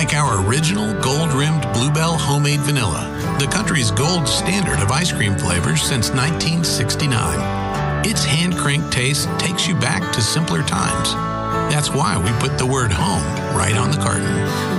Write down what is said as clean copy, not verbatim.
like our original gold-rimmed Bluebell homemade vanilla, the country's gold standard of ice cream flavors since 1969. Its hand-cranked taste takes you back to simpler times. That's why we put the word home right on the carton.